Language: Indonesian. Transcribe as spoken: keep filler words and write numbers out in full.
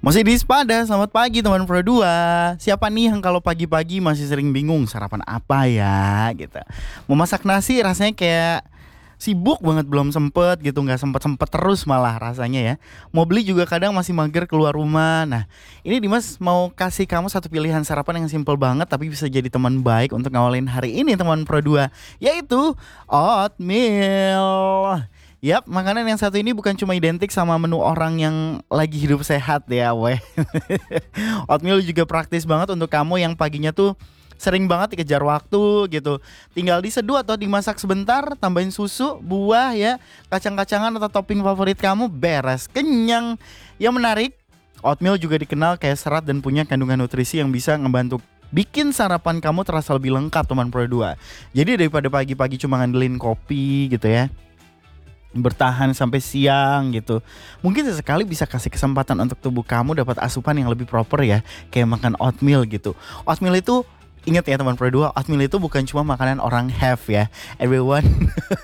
Masih di Spada, selamat pagi teman Pro dua. Siapa nih yang kalau pagi-pagi masih sering bingung sarapan apa ya gitu. Mau masak nasi rasanya kayak sibuk banget belum sempet gitu, nggak sempet-sempet terus malah rasanya ya. Mau beli juga kadang masih mager keluar rumah. Nah, ini Dimas mau kasih kamu satu pilihan sarapan yang simple banget tapi bisa jadi teman baik untuk ngawalin hari ini teman Pro dua, yaitu oatmeal. Yap, makanan yang satu ini bukan cuma identik sama menu orang yang lagi hidup sehat ya, weh. Oatmeal juga praktis banget untuk kamu yang paginya tuh sering banget dikejar waktu gitu. Tinggal diseduh atau dimasak sebentar, tambahin susu, buah ya, kacang-kacangan atau topping favorit kamu, beres, kenyang. Yang menarik, oatmeal juga dikenal kayak serat dan punya kandungan nutrisi yang bisa ngebantu bikin sarapan kamu terasa lebih lengkap teman Pro dua. Jadi daripada pagi-pagi cuma ngandelin kopi gitu ya, bertahan sampai siang gitu, mungkin sesekali bisa kasih kesempatan untuk tubuh kamu dapat asupan yang lebih proper ya, kayak makan oatmeal gitu. Oatmeal itu, ingat ya teman Pro dua, oatmeal itu bukan cuma makanan orang have ya, everyone